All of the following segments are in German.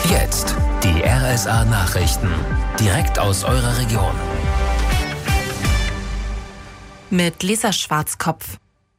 Jetzt die RSA Nachrichten. Direkt aus eurer Region. Mit Lisa Schwarzkopf.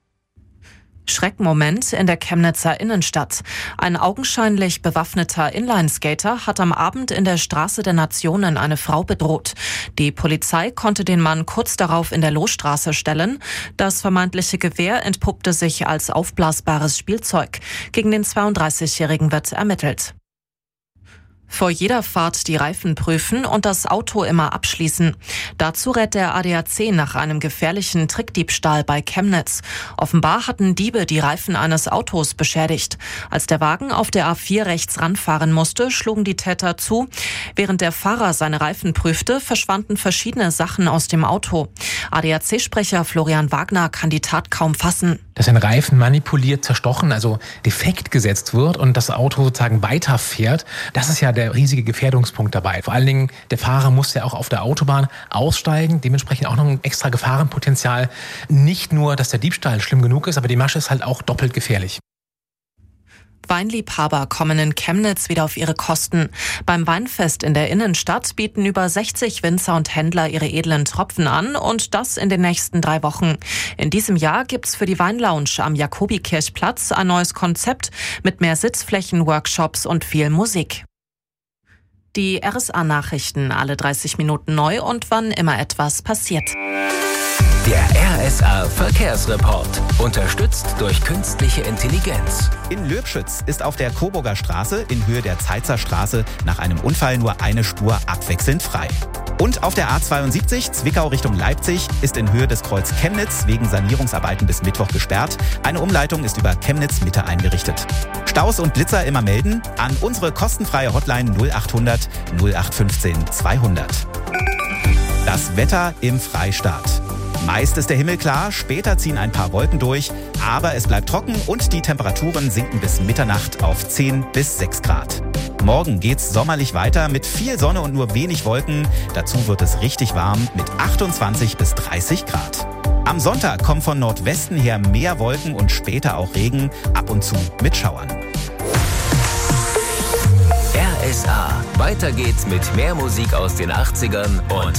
Schreckmoment in der Chemnitzer Innenstadt. Ein augenscheinlich bewaffneter Inlineskater hat am Abend in der Straße der Nationen eine Frau bedroht. Die Polizei konnte den Mann kurz darauf in der Lohstraße stellen. Das vermeintliche Gewehr entpuppte sich als aufblasbares Spielzeug. Gegen den 32-Jährigen wird ermittelt. Vor jeder Fahrt die Reifen prüfen und das Auto immer abschließen. Dazu rät der ADAC nach einem gefährlichen Trickdiebstahl bei Chemnitz. Offenbar hatten Diebe die Reifen eines Autos beschädigt. Als der Wagen auf der A4 rechts ranfahren musste, schlugen die Täter zu. Während der Fahrer seine Reifen prüfte, verschwanden verschiedene Sachen aus dem Auto. ADAC-Sprecher Florian Wagner kann die Tat kaum fassen. Dass ein Reifen manipuliert, zerstochen, also defekt gesetzt wird und das Auto sozusagen weiterfährt, das ist ja der riesige Gefährdungspunkt dabei. Vor allen Dingen, der Fahrer muss ja auch auf der Autobahn aussteigen, dementsprechend auch noch ein extra Gefahrenpotenzial. Nicht nur, dass der Diebstahl schlimm genug ist, aber die Masche ist halt auch doppelt gefährlich. Weinliebhaber kommen in Chemnitz wieder auf ihre Kosten. Beim Weinfest in der Innenstadt bieten über 60 Winzer und Händler ihre edlen Tropfen an und das in den nächsten 3 Wochen. In diesem Jahr gibt's für die Weinlounge am Jakobikirchplatz ein neues Konzept mit mehr Sitzflächen, Workshops und viel Musik. Die RSA-Nachrichten alle 30 Minuten neu und wann immer etwas passiert. Der RSA Verkehrsreport. Unterstützt durch künstliche Intelligenz. In Löbschütz ist auf der Coburger Straße in Höhe der Zeitzer Straße nach einem Unfall nur eine Spur abwechselnd frei. Und auf der A72 Zwickau Richtung Leipzig ist in Höhe des Kreuz Chemnitz wegen Sanierungsarbeiten bis Mittwoch gesperrt. Eine Umleitung ist über Chemnitz Mitte eingerichtet. Staus und Blitzer immer melden an unsere kostenfreie Hotline 0800 0815 200. Das Wetter im Freistaat. Meist ist der Himmel klar, später ziehen ein paar Wolken durch, aber es bleibt trocken und die Temperaturen sinken bis Mitternacht auf 10 bis 6 Grad. Morgen geht's sommerlich weiter mit viel Sonne und nur wenig Wolken. Dazu wird es richtig warm mit 28 bis 30 Grad. Am Sonntag kommen von Nordwesten her mehr Wolken und später auch Regen, ab und zu mit Schauern. RSA. Weiter geht's mit mehr Musik aus den 80ern und